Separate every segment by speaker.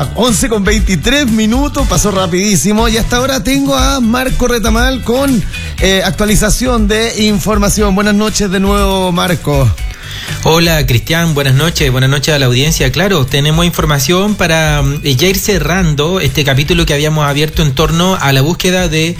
Speaker 1: Ya, 11:23, pasó rapidísimo y hasta ahora tengo a Marco Retamal con actualización de información. Buenas noches de nuevo, Marco.
Speaker 2: Hola Cristian, buenas noches a la audiencia. Claro, tenemos información para ya ir cerrando este capítulo que habíamos abierto en torno a la búsqueda de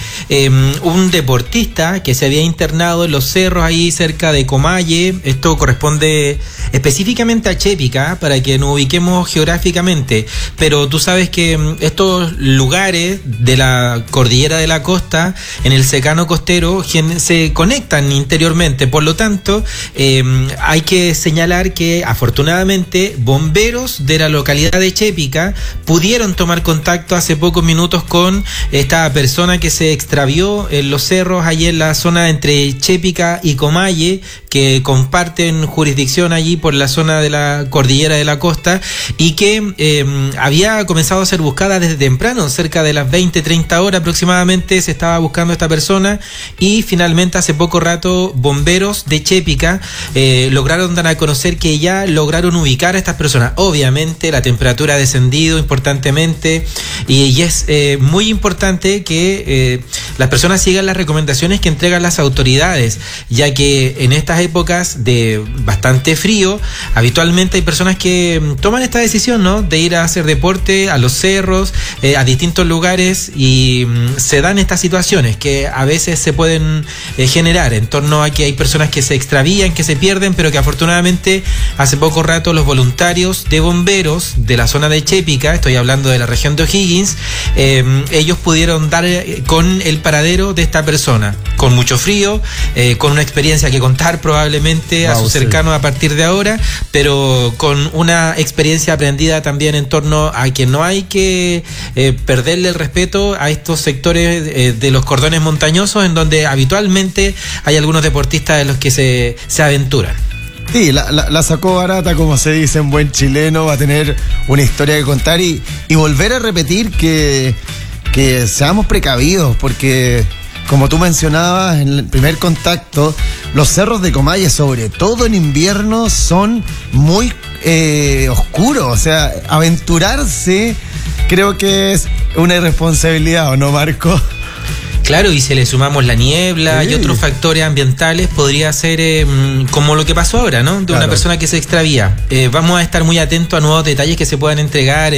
Speaker 2: un deportista que se había internado en los cerros ahí cerca de Comalle. Esto corresponde específicamente a Chépica, para que nos ubiquemos geográficamente, pero tú sabes que estos lugares de la cordillera de la costa, en el secano costero, se conectan interiormente. Por lo tanto, hay que señalar que afortunadamente bomberos de la localidad de Chépica pudieron tomar contacto hace pocos minutos con esta persona que se extravió en los cerros allí en la zona entre Chépica y Comalle, que comparten jurisdicción allí por la zona de la cordillera de la costa, y que había comenzado a ser buscada desde temprano, cerca de las 20-30 horas aproximadamente se estaba buscando a esta persona, y finalmente hace poco rato bomberos de Chépica lograron dar a conocer que ya lograron ubicar a estas personas. Obviamente la temperatura ha descendido importantemente y es muy importante que las personas sigan las recomendaciones que entregan las autoridades, ya que en estas épocas de bastante frío habitualmente hay personas que toman esta decisión, ¿no?, de ir a hacer deporte a los cerros, a distintos lugares, y se dan estas situaciones que a veces se pueden generar en torno a que hay personas que se extravían, que se pierden, pero que afortunadamente hace poco rato los voluntarios de bomberos de la zona de Chépica, estoy hablando de la región de O'Higgins, ellos pudieron dar con el paradero de esta persona, con mucho frío, con una experiencia que contar probablemente a sus cercanos a partir de ahora, pero con una experiencia aprendida también en torno a que no hay que perderle el respeto a estos sectores de los cordones montañosos, en donde habitualmente hay algunos deportistas de los que se aventuran.
Speaker 1: Sí, la sacó barata, como se dice en buen chileno. Va a tener una historia que contar y volver a repetir que seamos precavidos, porque como tú mencionabas en el primer contacto, los cerros de Comalle, sobre todo en invierno, son muy oscuros. O sea, aventurarse creo que es una irresponsabilidad, ¿o no, Marco?
Speaker 2: Claro, y si le sumamos la niebla y otros factores ambientales, podría ser como lo que pasó ahora, ¿no? De una persona que se extravía. Vamos a estar muy atentos a nuevos detalles que se puedan entregar,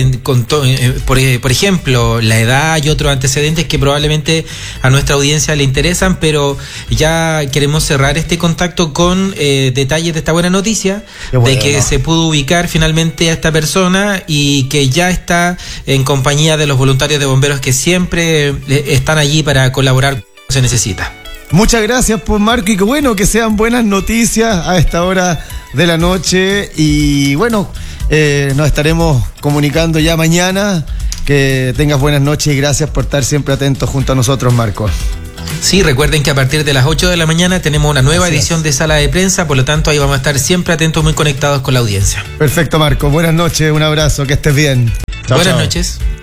Speaker 2: por ejemplo, la edad y otros antecedentes que probablemente a nuestra audiencia le interesan, pero ya queremos cerrar este contacto con detalles de esta buena noticia, de que se pudo ubicar finalmente a esta persona y que ya está en compañía de los voluntarios de bomberos que siempre están allí para colaborar cuando se necesita.
Speaker 1: Muchas gracias, pues, Marco, y que bueno, que sean buenas noticias a esta hora de la noche, y bueno, nos estaremos comunicando ya mañana. Que tengas buenas noches y gracias por estar siempre atentos junto a nosotros, Marco.
Speaker 2: Sí, recuerden que a partir de las 8 de la mañana tenemos una nueva edición de Sala de Prensa, por lo tanto ahí vamos a estar siempre atentos, muy conectados con la audiencia.
Speaker 1: Perfecto, Marco, buenas noches, un abrazo, que estés bien.
Speaker 2: Buenas noches.